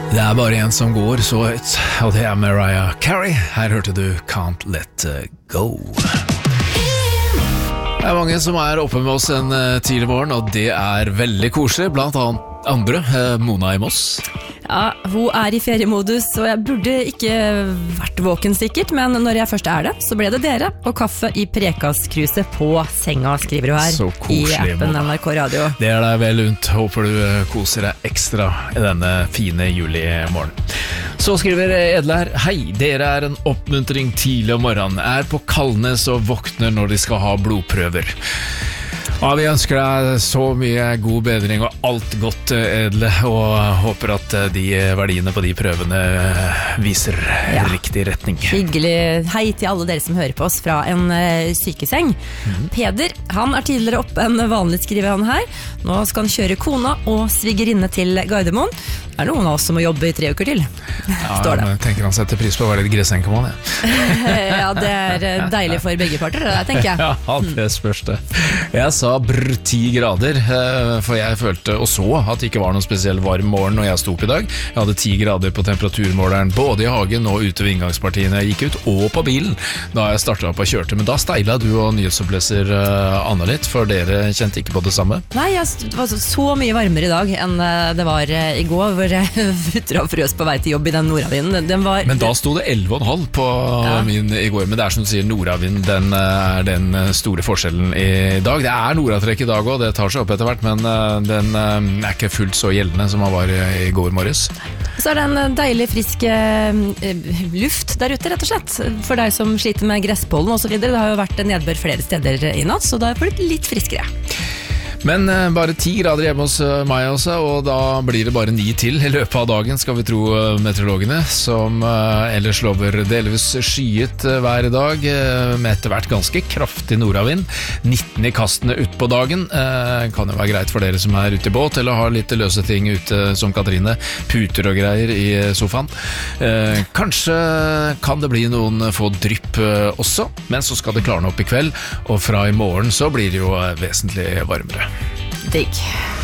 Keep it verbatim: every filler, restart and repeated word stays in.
Det er bare en som går så høyt, og det er Mariah Carey. Her hørte du Can't Let Go. Det er mange som er oppe med oss en tidlig morgen, og det er veldig koselig, blant annet andre, Mona i Moss. Ja, hun er i feriemodus, og jeg burde ikke vært våken sikkert, men når jeg først er det, så ble det dere og kaffe i Prekas-kruset på senga, skriver hun her. Så koselig, i appen Mona. N R K Radio. Det er deg vel unt. Håper du koser deg ekstra i denne fine julimorgen. Så skriver Edle her: hei, dere er en oppmuntring tidlig om morgenen, er på Kalnes og våkner når de skal ha blodprøver. Ja, vi ønsker deg så mye god bedring og alt godt, Edle, og håper at de verdiene på de prøvene viser ja. riktig retning. Hyggelig. Hei til alle dere som hører på oss fra en uh, sykeseng. Mm-hmm. Peder, han er tidligere opp enn vanlig, skriver han her. Nå skal han kjøre kona og svigerinne til Gardermoen. Det er noen av oss som må jobbe i tre uker til, ja, står det. Jeg tenker han setter pris på å være litt gressenkemann, ja. Ja, det er deilig for begge parter, det tenker jeg. Ja, det spørs det. Jeg sa brr ti grader, for jeg følte og så at det ikke var noen spesiell varm morgen når jeg sto opp i dag. Jeg hadde ti grader på temperaturmåleren, både i hagen og ute ved inngangspartiene. Jeg gikk ut og på bilen da jeg startet opp og kjørte, men da steila du og nyhetsoppleser Anna litt, for dere kjente ikke på det samme. Nei, jeg var så mye varmere i dag enn det var i går, hvor jeg futra og frøs på vei til jobb i den nordavinden. Den var... Men da sto det elleve komma fem på ja. min i går, men det er som du sier, nordavind, den er den store forskjellen i dag. Det er nordavtrekk i dag også, det tar seg opp etter hvert, men den er ikke fullt så gjeldende som den var i går morges. Så er det en deilig frisk luft der ute, rett og slett, for deg som sliter med gresspollen og så videre. Det har jo vært nedbør flere steder i natt, så da blir det litt friskere. Men eh, bare ti grader hjemme hos uh, meg også, og da blir det bare ni til i løpet av dagen, skal vi tro uh, meteorologene, som uh, ellers lover delvis skyet uh, hver dag, uh, med etter hvert ganske kraftig nordavind. nitten i kastene ut på dagen, uh, kan jo være greit for dere som er ute i båt, eller har litt løse ting ute som Katrine, puter og greier i sofaen. Uh, kanskje kan det bli noen få drypp uh, også, men så skal det klarne opp i kveld, og fra i morgen så blir det jo uh, vesentlig varmere. Digg.